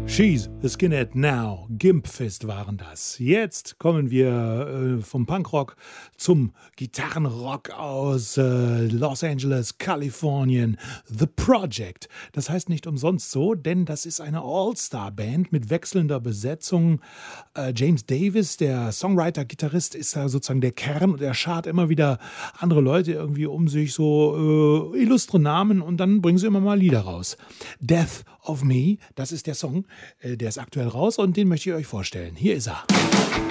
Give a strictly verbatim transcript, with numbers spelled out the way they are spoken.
She's a Skinhead Now, Gimpfest waren das. Jetzt kommen wir äh, vom Punkrock zum Gitarrenrock aus äh, Los Angeles, Kalifornien. The Project. Das heißt nicht umsonst so, denn das ist eine All-Star-Band mit wechselnder Besetzung. Äh, James Davis, der Songwriter, Gitarrist, ist da sozusagen der Kern und er schart immer wieder andere Leute irgendwie um sich, so äh, illustre Namen, und dann bringen sie immer mal Lieder raus. Death of Me, das ist der Song. Der ist aktuell raus und den möchte ich euch vorstellen. Hier ist er.